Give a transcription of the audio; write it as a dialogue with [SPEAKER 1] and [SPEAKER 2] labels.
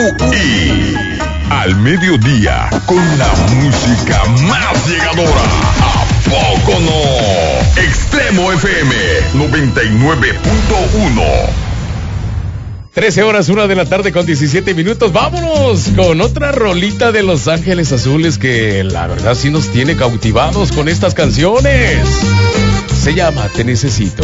[SPEAKER 1] y al mediodía con la música más llegadora. ¿A poco no? Extremo FM 99.1.
[SPEAKER 2] 13 horas, 1 de la tarde con 17 minutos. Vámonos con otra rolita de Los Ángeles Azules que la verdad sí nos tiene cautivados con estas canciones. Se llama Te Necesito.